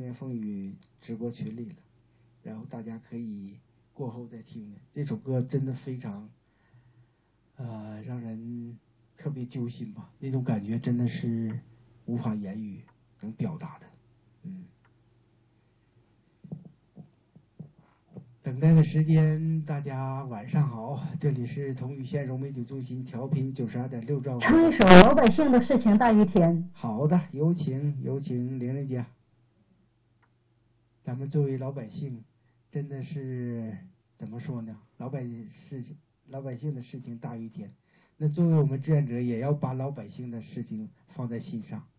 年风雨直播群里了，然后大家可以过后再听。这首歌真的非常，让人特别揪心吧，那种感觉真的是无法言语能表达的。等待的时间，大家晚上好，这里是同雨县柔美酒中心调频92.6兆。 唱一首《老百姓的事情大于天》。 好的，有请玲玲姐。咱们作为老百姓，真的是怎么说呢？老百姓的事情大于天。那作为我们志愿者，也要把老百姓的事情放在心上。